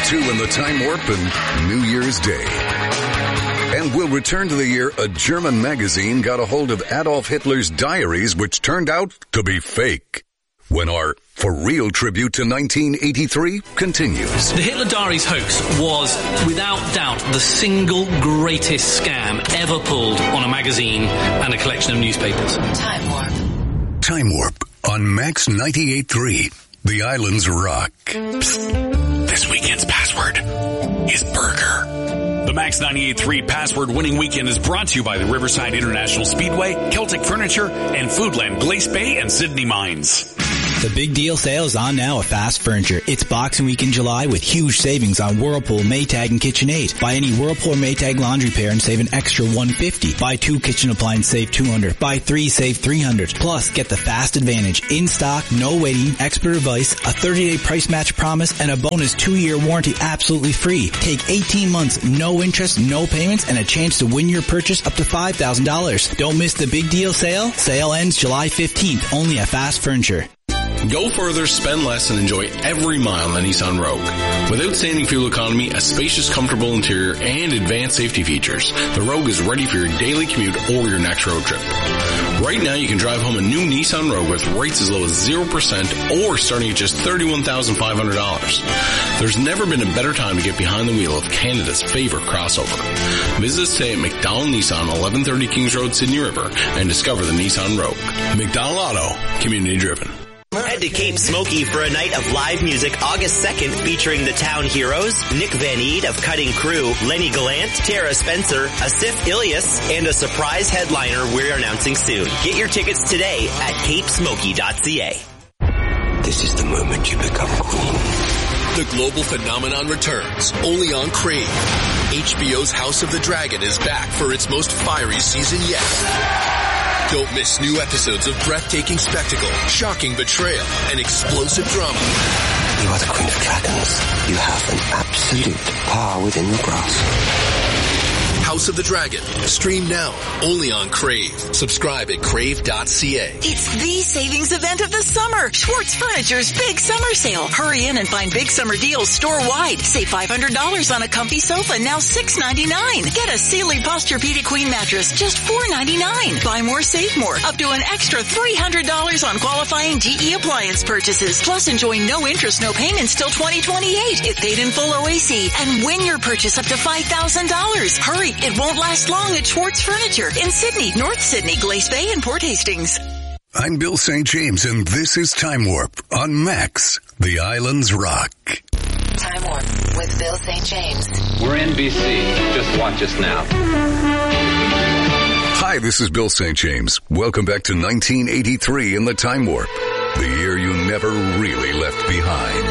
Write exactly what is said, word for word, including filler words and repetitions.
two in the Time Warp and New Year's Day. And we'll return to the year a German magazine got a hold of Adolf Hitler's diaries, which turned out to be fake. When our For Real tribute to nineteen eighty-three continues. The Hitler Diaries hoax was, without doubt, the single greatest scam ever pulled on a magazine and a collection of newspapers. Time Warp. Time Warp on Max ninety-eight point three. The Islands Rock. Psst. This weekend's password is burger. The Max ninety-eight point three password winning weekend is brought to you by the Riverside International Speedway, Celtic Furniture, and Foodland Glace Bay and Sydney Mines. The big deal sale is on now at Fast Furniture. It's Boxing Week in July with huge savings on Whirlpool, Maytag, and KitchenAid. Buy any Whirlpool or Maytag laundry pair and save an extra one hundred fifty dollars. Buy two kitchen appliances, save two hundred dollars. Buy three, save three hundred dollars. Plus, get the Fast Advantage. In stock, no waiting, expert advice, a thirty-day price match promise, and a bonus two-year warranty absolutely free. Take eighteen months, no interest, no payments, and a chance to win your purchase up to five thousand dollars. Don't miss the big deal sale. Sale ends July fifteenth, only at Fast Furniture. Go further, spend less, and enjoy every mile on the Nissan Rogue. With outstanding fuel economy, a spacious, comfortable interior, and advanced safety features, the Rogue is ready for your daily commute or your next road trip. Right now, you can drive home a new Nissan Rogue with rates as low as zero percent or starting at just thirty-one thousand five hundred dollars. There's never been a better time to get behind the wheel of Canada's favorite crossover. Visit us today at McDonald Nissan, eleven thirty Kings Road, Sydney River, and discover the Nissan Rogue. McDonald Auto, community driven. Head to Cape Smoky for a night of live music August second featuring the Town Heroes, Nick Van Eed of Cutting Crew, Lenny Gallant, Tara Spencer, Asif Ilias, and a surprise headliner we're announcing soon. Get your tickets today at cape smoky dot c a. This is the moment you become queen. The global phenomenon returns, only on Crave. H B O's House of the Dragon is back for its most fiery season yet. Don't miss new episodes of breathtaking spectacle, shocking betrayal, and explosive drama. You are the Queen of Dragons. You have an absolute power within your grasp. House of the Dragon. Stream now, only on Crave. Subscribe at crave dot c a. It's the savings event of the summer. Schwartz Furniture's Big Summer Sale. Hurry in and find big summer deals store-wide. Save five hundred dollars on a comfy sofa, now six ninety-nine. Get a Sealy Posturepedic Queen mattress, just four ninety-nine. Buy more, save more. Up to an extra three hundred dollars on qualifying G E appliance purchases. Plus, enjoy no interest, no payments till twenty twenty-eight. If paid in full O A C. And win your purchase up to five thousand dollars. Hurry, it won't last long at Schwartz Furniture in Sydney, North Sydney, Glace Bay, and Port Hastings. I'm Bill Saint James, and this is Time Warp on Max, the Islands Rock. Time Warp with Bill Saint James. We're N B C. Just watch us now. Hi, this is Bill Saint James. Welcome back to nineteen eighty-three in the Time Warp, the year you never really left behind.